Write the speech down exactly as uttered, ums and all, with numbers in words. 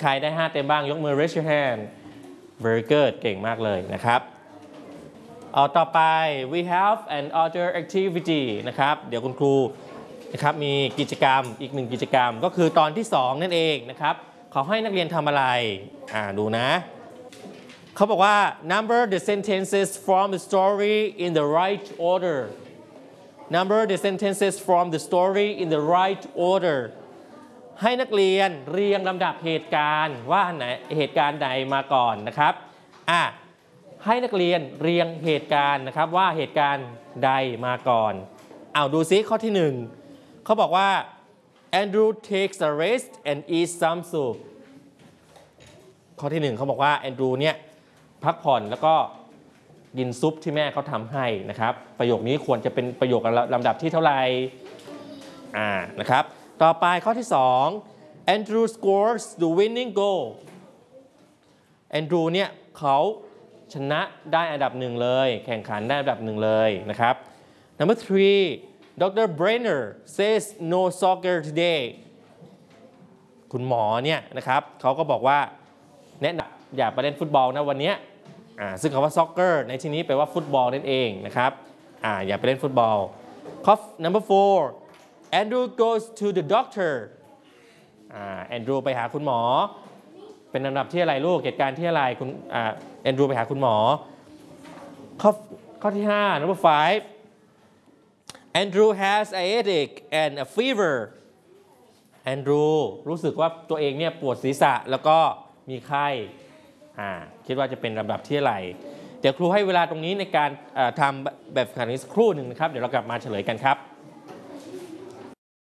รได้ห้าเต็มบ้างยกมือ raise your hand very good เก่งมากเลยนะครับเอาต่อไป we have an other activity นะครับเดี๋ยวคุณครูนะครับมีกิจกรรมอีกหนึ่งกิจกรรมก็คือตอนที่สองนั่นเองนะครับเขาให้นักเรียนทำอะไรอ่าดูนะเขาบอกว่า number the sentences from the story in the right order number the sentences from the story in the right order ให้นักเรียนเรียงลำดับเหตุการณ์ว่าไหนเหตุการณ์ใดมาก่อนนะครับอ่ะให้นักเรียนเรียงเหตุการณ์นะครับว่าเหตุการณ์ใดมาก่อนเอาดูซิข้อที่หนึ่งเขาบอกว่า Andrew takes a rest and eats some soup ข้อที่หนึ่งเขาบอกว่า Andrew เนี่ยพักผ่อนแล้วก็กินซุปที่แม่เขาทำให้นะครับประโยคนี้ควรจะเป็นประโยคลำดับที่เท่าไหร่อ่านะครับต่อไปข้อที่สอง Andrew scores the winning goal Andrew เนี่ยเขาชนะได้อันดับหนึ่งเลยแข่งขันได้อันดับหนึ่งเลยนะครับ number three Doctor Brenner says no soccer today คุณหมอเนี่ยนะครับเขาก็บอกว่าแนะนำอย่าไปเล่นฟุตบอลนะวันนี้อ่าซึ่งคำว่า soccer ในที่นี้แปลว่าฟุตบอลนั่นเองนะครับอ่าอย่าไปเล่นฟุตบอลข้อ number four Andrew goes to the doctor อ่า Andrew ไปหาคุณหมอเป็นลำดับที่อะไรลูกเหตุการณ์ที่อะไรคุณอ่า Andrew ไปหาคุณหมอข้อข้อที่ห้า number five Andrew has a headache and a fever Andrew รู้สึกว่าตัวเองเนี่ยปวดศีรษะแล้วก็มีไข้อ่าคิดว่าจะเป็นลำดับที่อะไรเดี๋ยวครูให้เวลาตรงนี้ในการทำแบบฝึกหัดนี้สักครู่หนึ่งนะครับเดี๋ยวเรากลับมาเฉลยกันครับ